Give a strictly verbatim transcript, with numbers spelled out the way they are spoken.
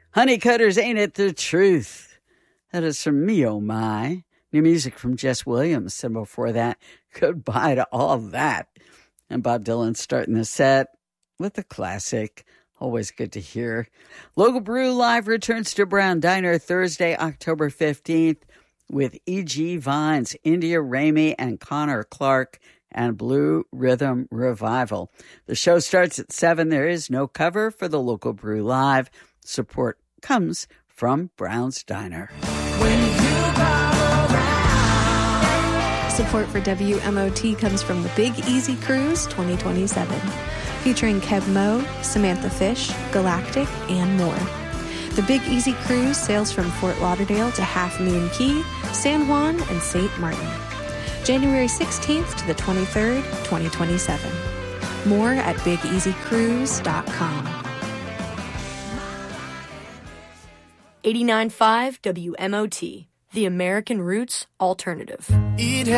Honeycutters, Ain't It the Truth? That is from Me Oh My. New music from Jess Williams. And before that, Goodbye to All That. And Bob Dylan starting the set with a classic. Always good to hear. Local Brew Live returns to Brown Diner Thursday, October fifteenth with E G Vines, India Ramey, and Connor Clark, and Blue Rhythm Revival. The show starts at seven. There is no cover for the Local Brew Live. Support comes from Brown's Diner. When you come around. Support for W M O T comes from the Big Easy Cruise twenty twenty-seven, featuring Kev Moe, Samantha Fish, Galactic, and more. The Big Easy Cruise sails from Fort Lauderdale to Half Moon Cay, San Juan, and Saint Martin. January sixteenth to the twenty-third, twenty twenty-seven. More at big easy cruise dot com. eighty-nine point five W M O T, the American Roots Alternative. Eat